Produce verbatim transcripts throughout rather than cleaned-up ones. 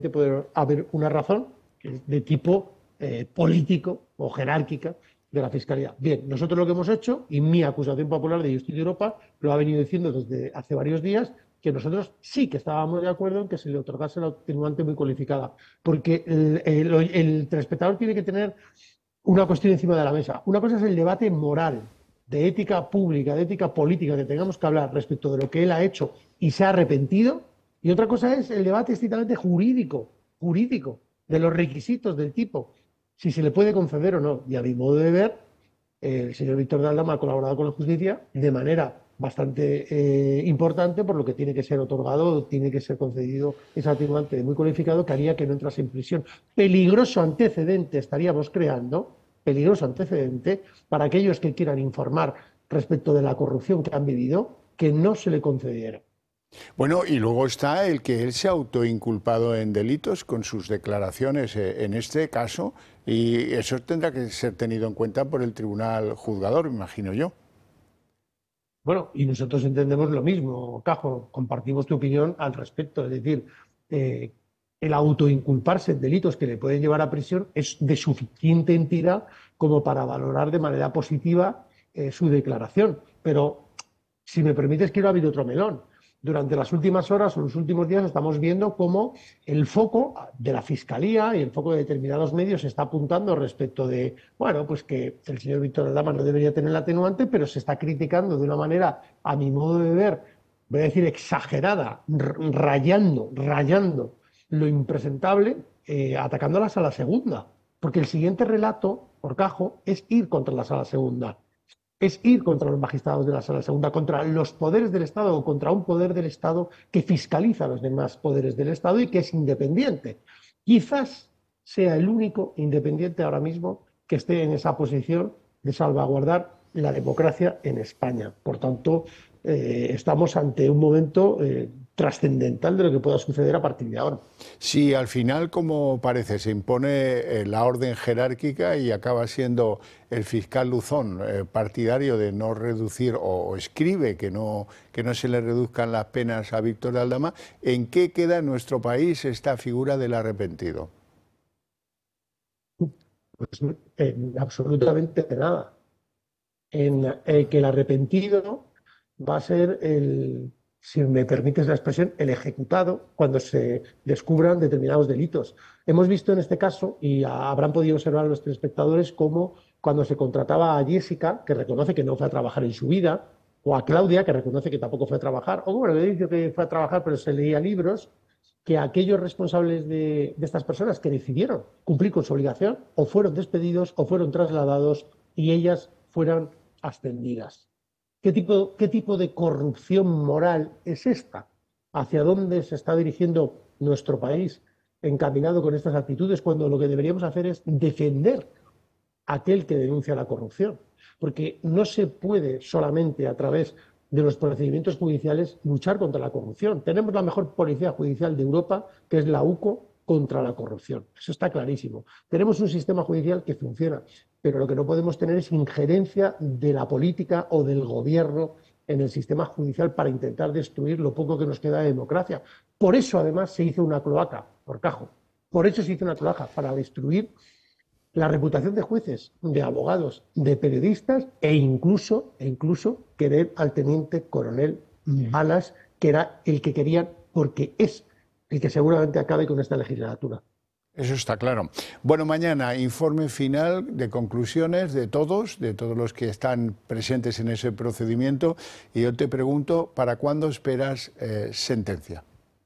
puede haber una razón de tipo eh, político o jerárquica de la Fiscalía. Bien, nosotros lo que hemos hecho, y mi acusación popular de Justicia de Europa lo ha venido diciendo desde hace varios días, que nosotros sí que estábamos de acuerdo en que se le otorgase la atenuante muy cualificada, porque el, el, el telespectador tiene que tener una cuestión encima de la mesa. Una cosa es el debate moral, de ética pública, de ética política, que tengamos que hablar respecto de lo que él ha hecho y se ha arrepentido, y otra cosa es el debate estrictamente jurídico, jurídico, de los requisitos del tipo, si se le puede conceder o no. Y a mi modo de ver, eh, el señor Víctor de Aldama ha colaborado con la justicia de manera bastante eh, importante, por lo que tiene que ser otorgado, tiene que ser concedido ese atenuante muy cualificado que haría que no entrase en prisión. Peligroso antecedente estaríamos creando, peligroso antecedente para aquellos que quieran informar respecto de la corrupción que han vivido, que no se le concediera. Bueno, y luego está el que él se ha autoinculpado en delitos con sus declaraciones en este caso, y eso tendrá que ser tenido en cuenta por el tribunal juzgador, imagino yo. Bueno, y nosotros entendemos lo mismo, Cajo, compartimos tu opinión al respecto. Es decir, eh, el autoinculparse en delitos que le pueden llevar a prisión es de suficiente entidad como para valorar de manera positiva eh, su declaración. Pero, si me permites, quiero abrir otro melón. Durante las últimas horas o los últimos días estamos viendo cómo el foco de la Fiscalía y el foco de determinados medios se está apuntando respecto de, bueno, pues que el señor Víctor Aldama no debería tener el atenuante, pero se está criticando de una manera, a mi modo de ver, voy a decir exagerada, rayando, rayando lo impresentable, eh, atacando a la Sala Segunda. Porque el siguiente relato, por Cajo, es ir contra la Sala Segunda. Es ir contra los magistrados de la Sala Segunda, contra los poderes del Estado o contra un poder del Estado que fiscaliza los demás poderes del Estado y que es independiente. Quizás sea el único independiente ahora mismo que esté en esa posición de salvaguardar la democracia en España. Por tanto, eh, estamos ante un momento eh, trascendental de lo que pueda suceder a partir de ahora. Sí, al final, como parece, se impone eh, la orden jerárquica y acaba siendo el fiscal Luzón eh, partidario de no reducir, o, o escribe que no, que no se le reduzcan las penas a Víctor Aldama. ¿En qué queda en nuestro país esta figura del arrepentido? Pues en absolutamente nada. En eh, que el arrepentido va a ser el, si me permites la expresión, el ejecutado cuando se descubran determinados delitos. Hemos visto en este caso, y habrán podido observar los telespectadores, cómo cuando se contrataba a Jessica, que reconoce que no fue a trabajar en su vida, o a Claudia, que reconoce que tampoco fue a trabajar, o bueno, le dice que fue a trabajar pero se leía libros, que aquellos responsables de, de estas personas que decidieron cumplir con su obligación o fueron despedidos o fueron trasladados y ellas fueran ascendidas. ¿Qué tipo, qué tipo de corrupción moral es esta? ¿Hacia dónde se está dirigiendo nuestro país encaminado con estas actitudes cuando lo que deberíamos hacer es defender a aquel que denuncia la corrupción? Porque no se puede solamente a través de los procedimientos judiciales luchar contra la corrupción. Tenemos la mejor policía judicial de Europa, que es la UCO, contra la corrupción. Eso está clarísimo. Tenemos un sistema judicial que funciona, pero lo que no podemos tener es injerencia de la política o del gobierno en el sistema judicial para intentar destruir lo poco que nos queda de democracia. Por eso, además, se hizo una cloaca, por Cajo. Por eso se hizo una cloaca, para destruir la reputación de jueces, de abogados, de periodistas e incluso, e incluso querer al teniente coronel Balas, que era el que querían, porque es el que seguramente acabe con esta legislatura. Eso está claro. Bueno, mañana informe final de conclusiones de todos, de todos los que están presentes en ese procedimiento. Y yo te pregunto, ¿para cuándo esperas eh, sentencia?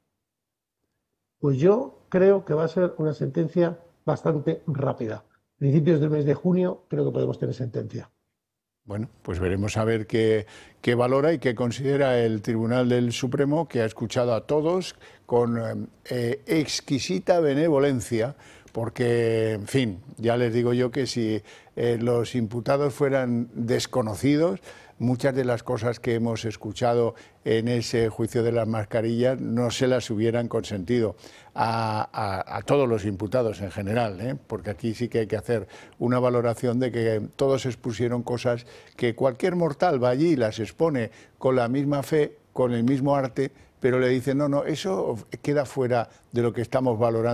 Pues yo creo que va a ser una sentencia bastante rápida. Principios del mes de junio creo que podemos tener sentencia. Bueno, pues veremos a ver qué, qué valora y qué considera el Tribunal del Supremo, que ha escuchado a todos con eh, exquisita benevolencia, porque, en fin, ya les digo yo que si eh, los imputados fueran desconocidos, muchas de las cosas que hemos escuchado en ese juicio de las mascarillas no se las hubieran consentido a, a, a todos los imputados en general, ¿eh? Porque aquí sí que hay que hacer una valoración de que todos expusieron cosas que cualquier mortal va allí y las expone con la misma fe, con el mismo arte pero le dicen, no, no, eso queda fuera de lo que estamos valorando.